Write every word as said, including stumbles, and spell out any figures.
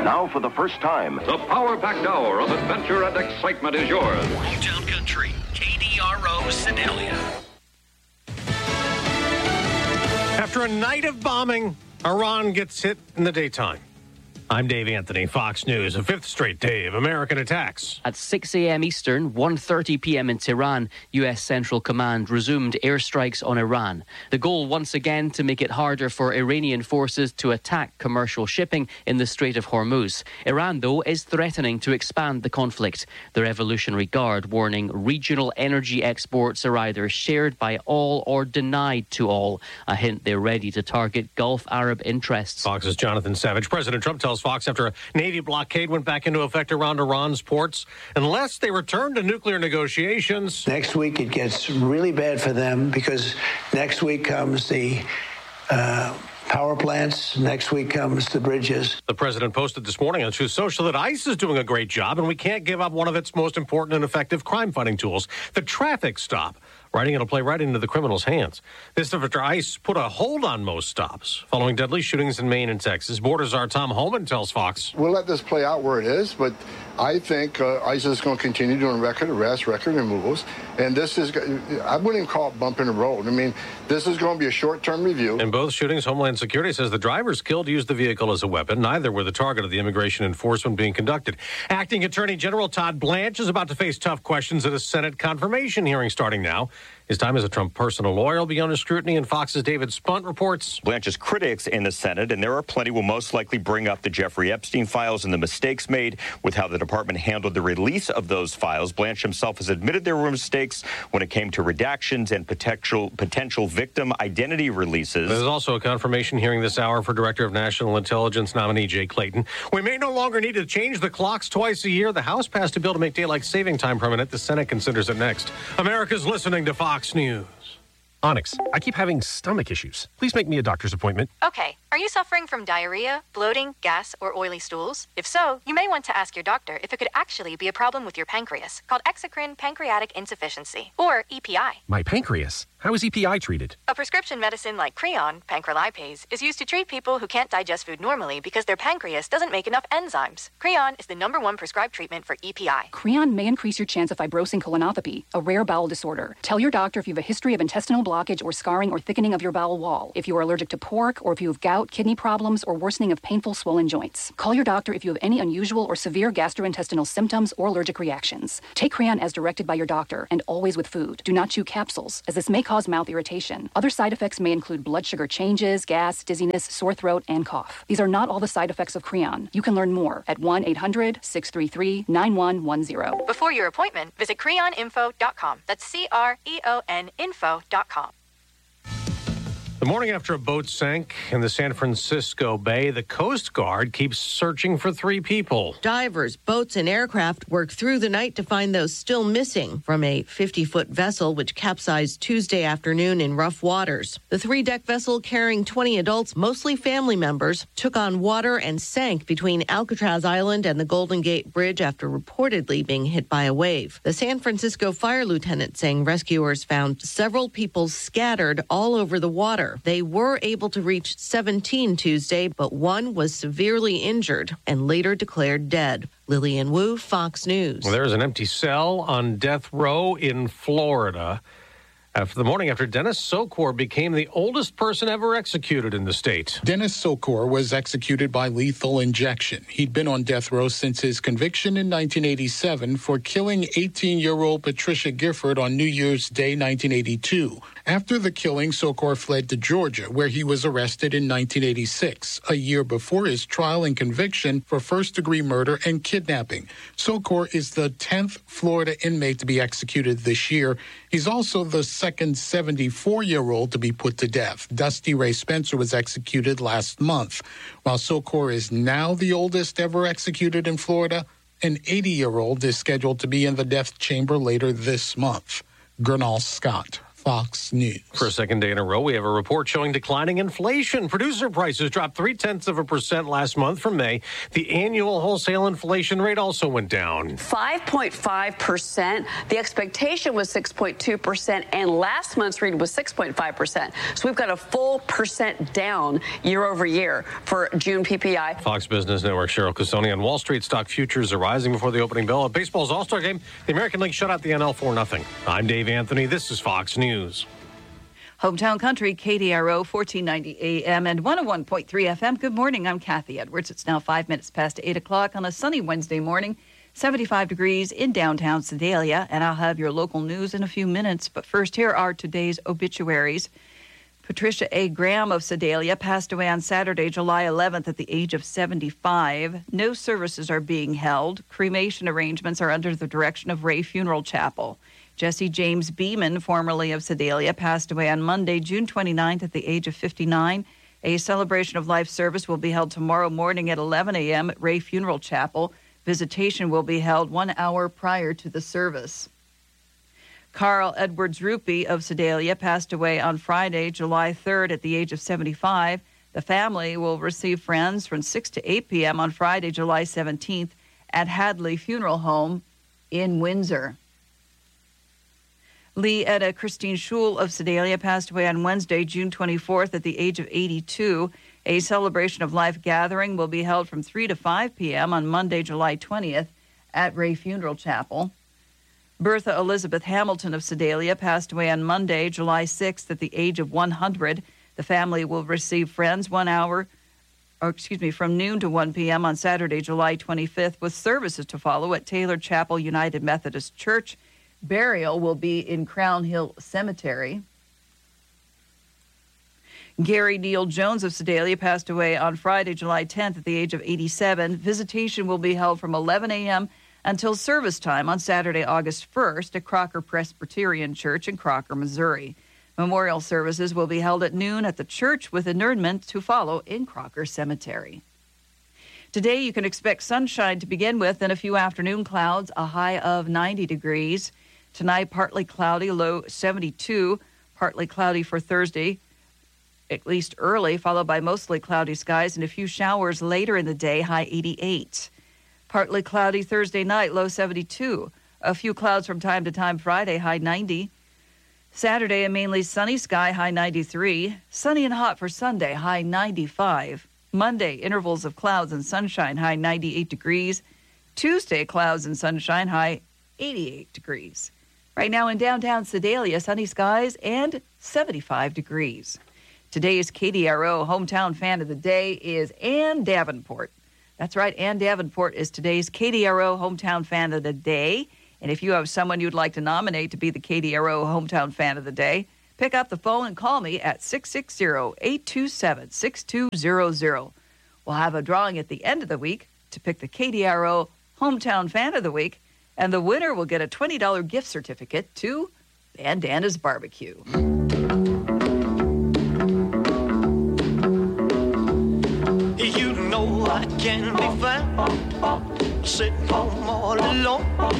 Now, for the first time, the power-packed hour of adventure and excitement is yours. Hometown Country, K D R O, Sedalia. After a night of bombing, Iran gets hit in the daytime. I'm Dave Anthony, Fox News. A fifth straight day of American attacks. At six a.m. Eastern, one thirty p.m. in Tehran, U S Central Command resumed airstrikes on Iran. The goal, once again, to make it harder for Iranian forces to attack commercial shipping in the Strait of Hormuz. Iran, though, is threatening to expand the conflict. The Revolutionary Guard warning regional energy exports are either shared by all or denied to all. A hint they're ready to target Gulf Arab interests. Fox's Jonathan Savage. President Trump tells Fox after a Navy blockade went back into effect around Iran's ports, unless they return to nuclear negotiations. Next week it gets really bad for them because next week comes the uh, power plants. Next week comes the bridges. The president posted this morning on Truth Social that ICE is doing a great job and we can't give up one of its most important and effective crime-fighting tools, the traffic stop. Writing it'll play right into the criminals' hands. This after ICE put a hold on most stops following deadly shootings in Maine and Texas. Borders Czar Tom Homan tells Fox. We'll let this play out where it is, but I think uh, ICE is going to continue doing record arrests, record removals, and this is, I wouldn't even call it bump in the road. I mean, this is going to be a short-term review. In both shootings, Homeland Security says the drivers killed used the vehicle as a weapon. Neither were the target of the immigration enforcement being conducted. Acting Attorney General Todd Blanche is about to face tough questions at a Senate confirmation hearing starting now. His time as a Trump personal lawyer will be under scrutiny, and Fox's David Spunt reports. Blanche's critics in the Senate, and there are plenty, will most likely bring up the Jeffrey Epstein files and the mistakes made with how the department handled the release of those files. Blanche himself has admitted there were mistakes when it came to redactions and potential potential victim identity releases. There's also a confirmation hearing this hour for Director of National Intelligence nominee Jay Clayton. We may no longer need to change the clocks twice a year. The House passed a bill to make daylight saving time permanent. The Senate considers it next. America's listening to Fox News. Onyx, I keep having stomach issues. Please make me a doctor's appointment. Okay. Are you suffering from diarrhea, bloating, gas, or oily stools? If so, you may want to ask your doctor if it could actually be a problem with your pancreas, called exocrine pancreatic insufficiency, or E P I. My pancreas? How is E P I treated? A prescription medicine like Creon, pancrelipase, is used to treat people who can't digest food normally because their pancreas doesn't make enough enzymes. Creon is the number one prescribed treatment for E P I. Creon may increase your chance of fibrosing colonopathy, a rare bowel disorder. Tell your doctor if you have a history of intestinal blockage or scarring or thickening of your bowel wall, if you are allergic to pork, or if you have gout, kidney problems, or worsening of painful swollen joints. Call your doctor if you have any unusual or severe gastrointestinal symptoms or allergic reactions. Take Creon as directed by your doctor, and always with food. Do not chew capsules, as this may cause mouth irritation. Other side effects may include blood sugar changes, gas, dizziness, sore throat, and cough. These are not all the side effects of Creon. You can learn more at one eight hundred six three three nine one one zero. Before your appointment, visit creon info dot com. That's C R E O N info dot com. The morning after a boat sank in the San Francisco Bay, the Coast Guard keeps searching for three people. Divers, boats, and aircraft worked through the night to find those still missing from a fifty-foot vessel which capsized Tuesday afternoon in rough waters. The three-deck vessel carrying twenty adults, mostly family members, took on water and sank between Alcatraz Island and the Golden Gate Bridge after reportedly being hit by a wave. The San Francisco fire lieutenant saying rescuers found several people scattered all over the water. They were able to reach seventeen Tuesday, but one was severely injured and later declared dead. Lillian Wu, Fox News. Well, there's an empty cell on death row in Florida after the morning after Dennis Sokor became the oldest person ever executed in the state. Dennis Sokor was executed by lethal injection. He'd been on death row since his conviction in nineteen eighty-seven for killing eighteen-year-old Patricia Gifford on New Year's Day nineteen eighty-two. After the killing, Sokor fled to Georgia, where he was arrested in nineteen eighty-six, a year before his trial and conviction for first-degree murder and kidnapping. Sokor is the tenth Florida inmate to be executed this year. He's also the second seventy-four-year-old to be put to death. Dusty Ray Spencer was executed last month. While Sokor is now the oldest ever executed in Florida, an eighty-year-old is scheduled to be in the death chamber later this month. Gernal Scott, Fox News. For a second day in a row, we have a report showing declining inflation. Producer prices dropped three-tenths of a percent last month from May. The annual wholesale inflation rate also went down. five point five percent. The expectation was six point two percent, and last month's read was six point five percent. So we've got a full percent down year over year for June P P I. Fox Business Network Cheryl Casoni. On Wall Street, stock futures are rising before the opening bell of baseball's All-Star game. The American League shut out the N L four nothing. I'm Dave Anthony. This is Fox News. News. Hometown Country, K D R O, fourteen ninety A M and one oh one point three F M. Good morning. I'm Kathy Edwards. It's now five minutes past eight o'clock on a sunny Wednesday morning. seventy-five degrees in downtown Sedalia, and I'll have your local news in a few minutes. But first, here are today's obituaries. Patricia A. Graham of Sedalia passed away on Saturday, July eleventh at the age of seventy-five. No services are being held. Cremation arrangements are under the direction of Ray Funeral Chapel. Jesse James Beeman, formerly of Sedalia, passed away on Monday, June twenty-ninth at the age of fifty-nine. A celebration of life service will be held tomorrow morning at eleven a.m. at Ray Funeral Chapel. Visitation will be held one hour prior to the service. Carl Edwards Rupi of Sedalia passed away on Friday, July third at the age of seventy-five. The family will receive friends from six to eight p.m. on Friday, July seventeenth at Hadley Funeral Home in Windsor. Lee Etta Christine Schul of Sedalia passed away on Wednesday, June twenty-fourth at the age of eighty-two. A celebration of life gathering will be held from three to five p.m. on Monday, July twentieth at Ray Funeral Chapel. Bertha Elizabeth Hamilton of Sedalia passed away on Monday, July sixth at the age of one hundred. The family will receive friends one hour, or excuse me, from noon to one p.m. on Saturday, July twenty-fifth, with services to follow at Taylor Chapel United Methodist Church. Burial will be in Crown Hill Cemetery. Gary Neal Jones of Sedalia passed away on Friday, July tenth at the age of eighty-seven. Visitation will be held from eleven a.m. until service time on Saturday, August first at Crocker Presbyterian Church in Crocker, Missouri. Memorial services will be held at noon at the church with interment to follow in Crocker Cemetery. Today you can expect sunshine to begin with and a few afternoon clouds, a high of ninety degrees. Tonight, partly cloudy, low seventy-two. Partly cloudy for Thursday, at least early, followed by mostly cloudy skies and a few showers later in the day, high eighty-eight. Partly cloudy Thursday night, low seventy-two. A few clouds from time to time Friday, high ninety. Saturday, a mainly sunny sky, high ninety-three. Sunny and hot for Sunday, high ninety-five. Monday, intervals of clouds and sunshine, high ninety-eight degrees. Tuesday, clouds and sunshine, high eighty-eight degrees. Right now in downtown Sedalia, sunny skies and seventy-five degrees. Today's K D R O Hometown Fan of the Day is Ann Davenport. That's right, Ann Davenport is today's K D R O Hometown Fan of the Day. And if you have someone you'd like to nominate to be the K D R O Hometown Fan of the Day, pick up the phone and call me at six six zero, eight two seven, six two zero zero. We'll have a drawing at the end of the week to pick the K D R O Hometown Fan of the Week, and the winner will get a twenty dollars gift certificate to Bandana's Barbecue. You know I can be found sitting home all alone.